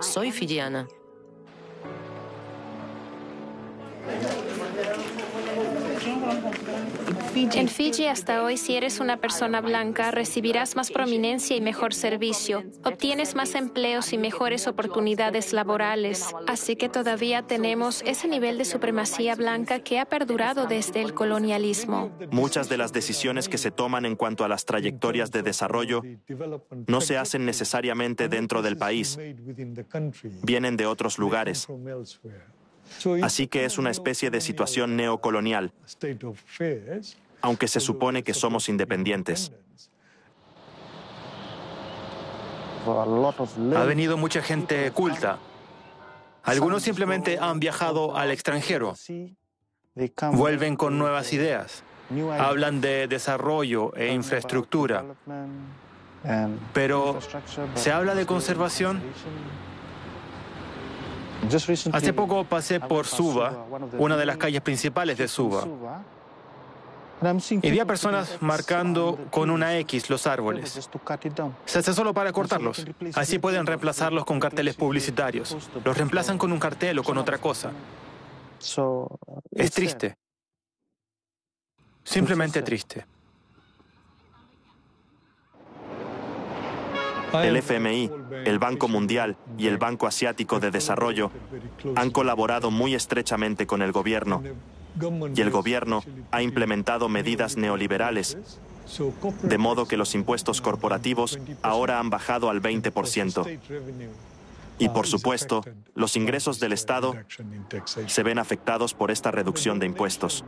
soy fijiana. En Fiji hasta hoy, si eres una persona blanca, recibirás más prominencia y mejor servicio. Obtienes más empleos y mejores oportunidades laborales. Así que todavía tenemos ese nivel de supremacía blanca que ha perdurado desde el colonialismo. Muchas de las decisiones que se toman en cuanto a las trayectorias de desarrollo no se hacen necesariamente dentro del país, vienen de otros lugares. Así que es una especie de situación neocolonial, aunque se supone que somos independientes. Ha venido mucha gente culta. Algunos simplemente han viajado al extranjero. Vuelven con nuevas ideas. Hablan de desarrollo e infraestructura. Pero, ¿se habla de conservación? Hace poco pasé por Suva, una de las calles principales de Suva, y vi a personas marcando con una X los árboles. Se hace solo para cortarlos. Así pueden reemplazarlos con carteles publicitarios. Los reemplazan con un cartel o con otra cosa. Es triste. Simplemente triste. El FMI, el Banco Mundial y el Banco Asiático de Desarrollo han colaborado muy estrechamente con el gobierno, y el gobierno ha implementado medidas neoliberales, de modo que los impuestos corporativos ahora han bajado al 20%. Y por supuesto, los ingresos del Estado se ven afectados por esta reducción de impuestos.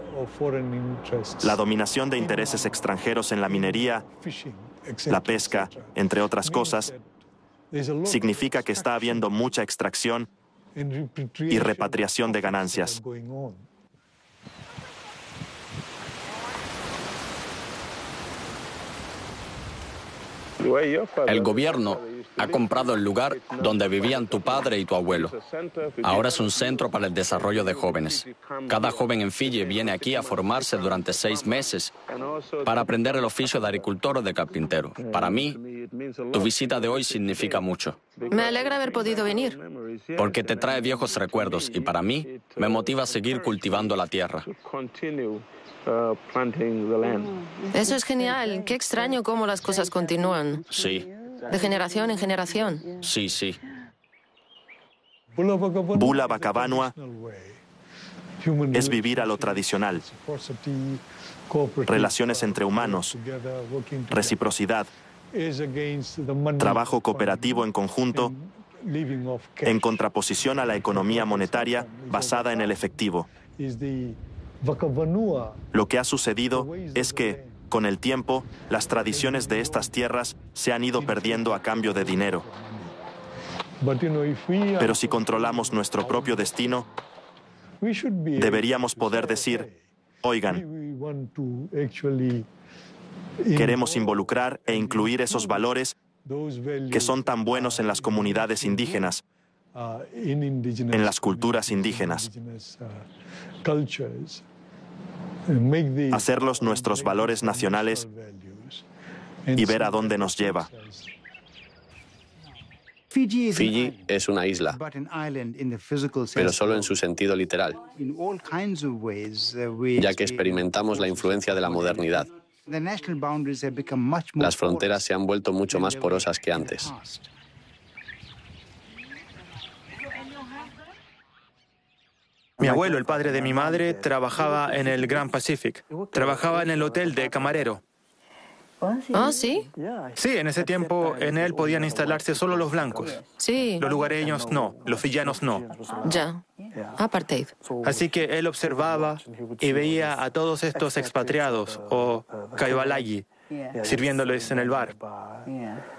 La dominación de intereses extranjeros en la minería, la pesca, entre otras cosas, significa que está habiendo mucha extracción y repatriación de ganancias. El gobierno ha comprado el lugar donde vivían tu padre y tu abuelo. Ahora es un centro para el desarrollo de jóvenes. Cada joven en Fiji viene aquí a formarse durante 6 meses para aprender el oficio de agricultor o de carpintero. Para mí, tu visita de hoy significa mucho. Me alegra haber podido venir. Porque te trae viejos recuerdos y para mí me motiva a seguir cultivando la tierra. Eso es genial. Qué extraño cómo las cosas continúan. Sí. De generación en generación. Sí, sí. Bula Bakavanua es vivir a lo tradicional. Relaciones entre humanos, reciprocidad, trabajo cooperativo en conjunto, en contraposición a la economía monetaria basada en el efectivo. Lo que ha sucedido es que, con el tiempo, las tradiciones de estas tierras se han ido perdiendo a cambio de dinero. Pero si controlamos nuestro propio destino, deberíamos poder decir, oigan, queremos involucrar e incluir esos valores que son tan buenos en las comunidades indígenas, en las culturas indígenas. Hacerlos nuestros valores nacionales y ver a dónde nos lleva. Fiji es una isla, pero solo en su sentido literal, ya que experimentamos la influencia de la modernidad. Las fronteras se han vuelto mucho más porosas que antes. Mi abuelo, el padre de mi madre, trabajaba en el Grand Pacific. Trabajaba en el hotel de camarero. ¿Ah, sí? Sí, en ese tiempo en él podían instalarse solo los blancos. Sí. Los lugareños no, los fijianos no. Ya. Apartheid. Así que él observaba y veía a todos estos expatriados, o kaivalagi, sirviéndoles en el bar.